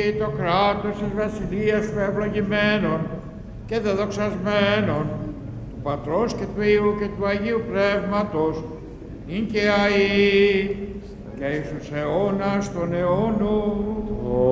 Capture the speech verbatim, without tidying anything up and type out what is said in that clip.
το κράτος της βασιλείας του ευλογημένων και δεδοξασμένων, του Πατρός και του Υιού και του Αγίου Πνεύματος, ειν και αεί και εις τους αιώνας των αιώνων.